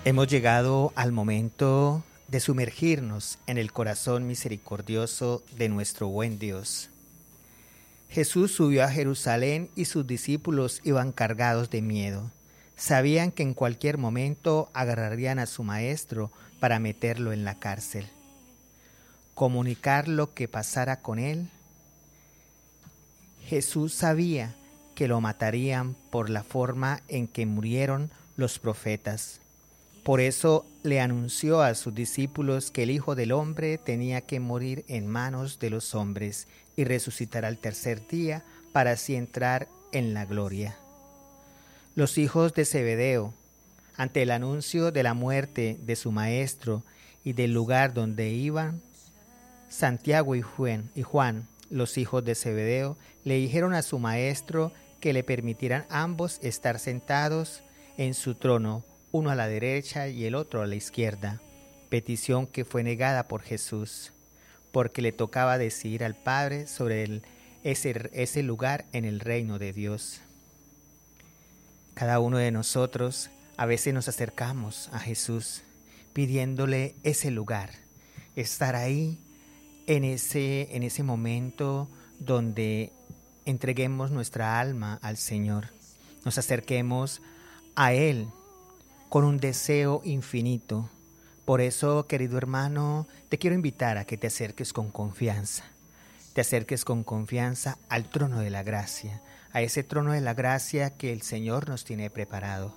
Hemos llegado al momento de sumergirnos en el corazón misericordioso de nuestro buen Dios. Jesús subió a Jerusalén y sus discípulos iban cargados de miedo. Sabían que en cualquier momento agarrarían a su maestro para meterlo en la cárcel. Comunicar lo que pasara con él. Jesús sabía que lo matarían por la forma en que murieron los profetas. Por eso le anunció a sus discípulos que el Hijo del Hombre tenía que morir en manos de los hombres y resucitar al tercer día para así entrar en la gloria. Los hijos de Zebedeo, ante el anuncio de la muerte de su maestro y del lugar donde iban, Santiago y Juan, los hijos de Zebedeo, le dijeron a su maestro que le permitieran ambos estar sentados en su trono, uno a la derecha y el otro a la izquierda, petición que fue negada por Jesús, porque le tocaba decidir al Padre sobre ese lugar en el reino de Dios. Cada uno de nosotros a veces nos acercamos a Jesús pidiéndole ese lugar, estar ahí en ese momento donde entreguemos nuestra alma al Señor, nos acerquemos a Él con un deseo infinito. Por eso, querido hermano, te quiero invitar a que te acerques con confianza. Te acerques con confianza al trono de la gracia, a ese trono de la gracia que el Señor nos tiene preparado.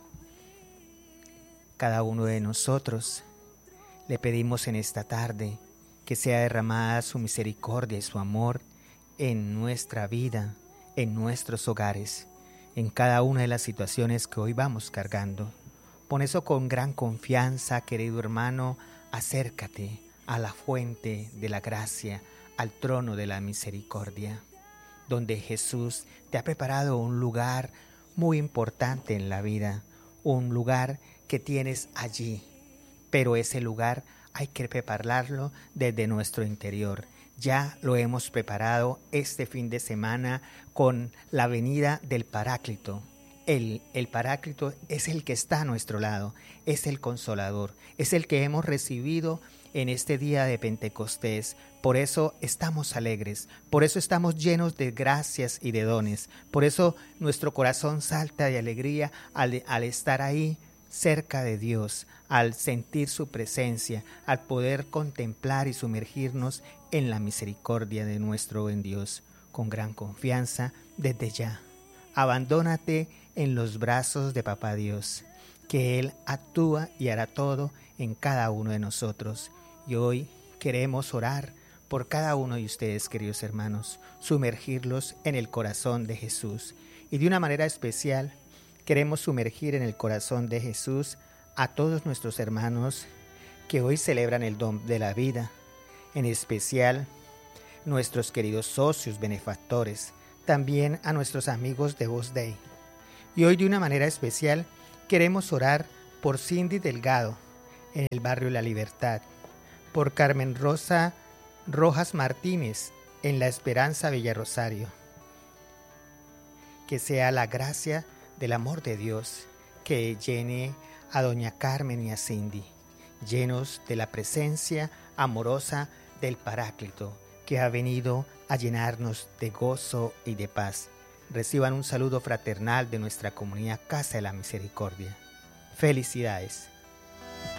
Cada uno de nosotros le pedimos en esta tarde que sea derramada su misericordia y su amor en nuestra vida, en nuestros hogares, en cada una de las situaciones que hoy vamos cargando. Por eso, con gran confianza, querido hermano, acércate a la fuente de la gracia, al trono de la misericordia, donde Jesús te ha preparado un lugar muy importante en la vida, un lugar que tienes allí, pero ese lugar hay que prepararlo desde nuestro interior. Ya lo hemos preparado este fin de semana con la venida del Paráclito. El Paráclito es el que está a nuestro lado, es el Consolador, es el que hemos recibido en este día de Pentecostés. Por eso estamos alegres, por eso estamos llenos de gracias y de dones, por eso nuestro corazón salta de alegría al estar ahí cerca de Dios, al sentir su presencia, al poder contemplar y sumergirnos en la misericordia de nuestro buen Dios. Con gran confianza, desde ya, abandónate en los brazos de Papá Dios, que Él actúa y hará todo en cada uno de nosotros. Y hoy queremos orar por cada uno de ustedes, queridos hermanos, sumergirlos en el corazón de Jesús. Y de una manera especial, queremos sumergir en el corazón de Jesús a todos nuestros hermanos que hoy celebran el don de la vida, en especial nuestros queridos socios benefactores, también a nuestros amigos de Voz Dei. Y hoy de una manera especial queremos orar por Cindy Delgado en el barrio La Libertad, por Carmen Rosa Rojas Martínez en La Esperanza Villarosario. Que sea la gracia del amor de Dios que llene a doña Carmen y a Cindy, llenos de la presencia amorosa del Paráclito, que ha venido a llenarnos de gozo y de paz. Reciban un saludo fraternal de nuestra comunidad Casa de la Misericordia. Felicidades.